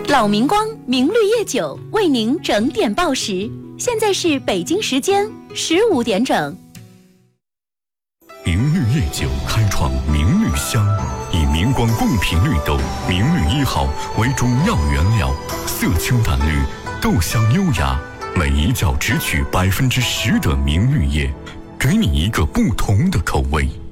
老明光明绿叶酒为您整点报时，现在是北京时间15点整。 明绿叶酒开创明绿香，以明光贡品绿豆明绿1号为主要原料，色清淡绿，豆香优雅，每一窖只取10%的明绿叶，给你一个不同的口味。